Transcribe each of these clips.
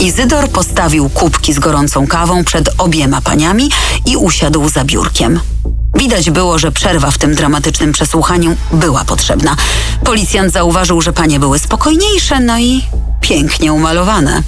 Izydor postawił kubki z gorącą kawą przed obiema paniami i usiadł za biurkiem. Widać było, że przerwa w tym dramatycznym przesłuchaniu była potrzebna. Policjant zauważył, że panie były spokojniejsze, no i pięknie umalowane.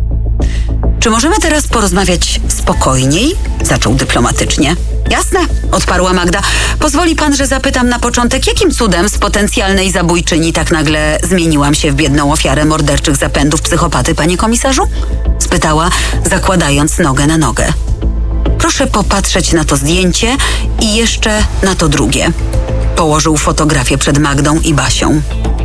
Czy możemy teraz porozmawiać spokojniej? Zaczął dyplomatycznie. Jasne, odparła Magda. Pozwoli pan, że zapytam na początek, jakim cudem z potencjalnej zabójczyni tak nagle zmieniłam się w biedną ofiarę morderczych zapędów psychopaty, panie komisarzu? Spytała, zakładając nogę na nogę. Proszę popatrzeć na to zdjęcie i jeszcze na to drugie. Położył fotografię przed Magdą i Basią.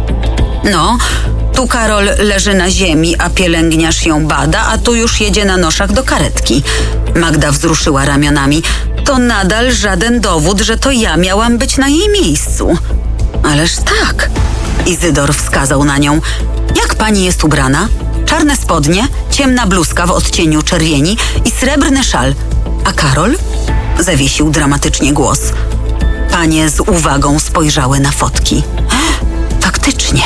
No, tu Karol leży na ziemi, a pielęgniarz ją bada, a tu już jedzie na noszach do karetki. Magda wzruszyła ramionami. To nadal żaden dowód, że to ja miałam być na jej miejscu. Ależ tak. Izydor wskazał na nią. Jak pani jest ubrana? Czarne spodnie, ciemna bluzka w odcieniu czerwieni i srebrny szal. A Karol? Zawiesił dramatycznie głos. Panie z uwagą spojrzały na fotki. Faktycznie.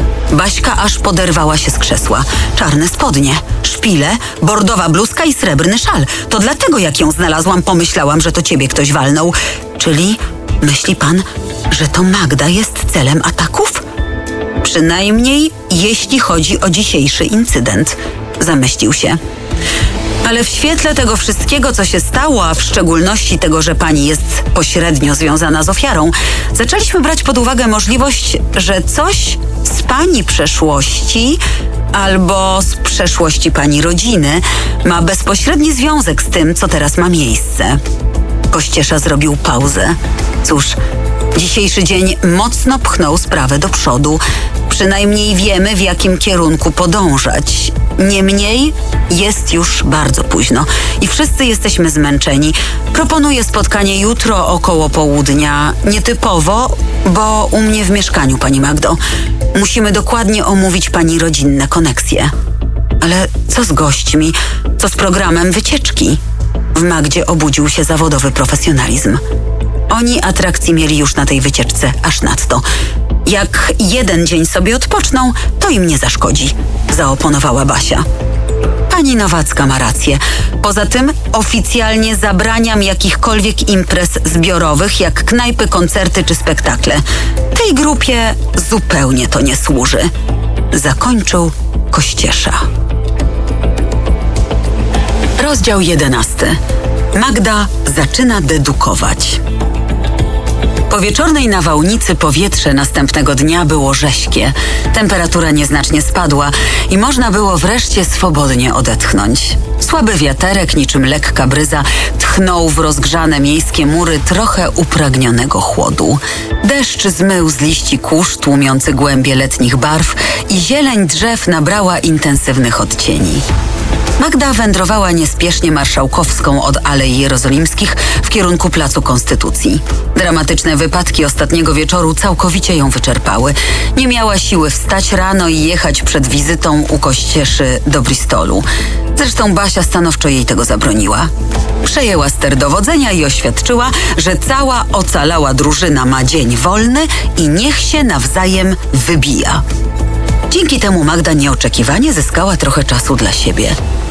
Baśka aż poderwała się z krzesła. Czarne spodnie, szpile, bordowa bluzka i srebrny szal. To dlatego, jak ją znalazłam, pomyślałam, że to ciebie ktoś walnął. Czyli myśli pan, że to Magda jest celem ataków? Przynajmniej jeśli chodzi o dzisiejszy incydent, zamyślił się. Ale w świetle tego wszystkiego, co się stało, a w szczególności tego, że pani jest pośrednio związana z ofiarą, zaczęliśmy brać pod uwagę możliwość, że coś z pani przeszłości albo z przeszłości pani rodziny ma bezpośredni związek z tym, co teraz ma miejsce. Kościesza zrobił pauzę. Cóż, dzisiejszy dzień mocno pchnął sprawę do przodu. Przynajmniej wiemy, w jakim kierunku podążać. Niemniej jest już bardzo późno i wszyscy jesteśmy zmęczeni. Proponuję spotkanie jutro około południa. Nietypowo, bo u mnie w mieszkaniu, pani Magdo. Musimy dokładnie omówić pani rodzinne koneksje. Ale co z gośćmi? Co z programem wycieczki? W Magdzie obudził się zawodowy profesjonalizm. Oni atrakcji mieli już na tej wycieczce aż nadto. Jak jeden dzień sobie odpoczną, to im nie zaszkodzi, zaoponowała Basia. Pani Nowacka ma rację. Poza tym oficjalnie zabraniam jakichkolwiek imprez zbiorowych, jak knajpy, koncerty czy spektakle. Tej grupie zupełnie to nie służy. Zakończył Kościesza. Rozdział 11. Magda zaczyna dedukować. Po wieczornej nawałnicy powietrze następnego dnia było rześkie. Temperatura nieznacznie spadła i można było wreszcie swobodnie odetchnąć. Słaby wiaterek, niczym lekka bryza, tchnął w rozgrzane miejskie mury trochę upragnionego chłodu. Deszcz zmył z liści kurz tłumiący głębie letnich barw i zieleń drzew nabrała intensywnych odcieni. Magda wędrowała niespiesznie marszałkowską od Alei Jerozolimskich w kierunku Placu Konstytucji. Dramatyczne wypadki ostatniego wieczoru całkowicie ją wyczerpały. Nie miała siły wstać rano i jechać przed wizytą u Kościeszy do Bristolu. Zresztą Basia stanowczo jej tego zabroniła. Przejęła ster dowodzenia i oświadczyła, że cała ocalała drużyna ma dzień wolny i niech się nawzajem wybija. Dzięki temu Magda nieoczekiwanie zyskała trochę czasu dla siebie.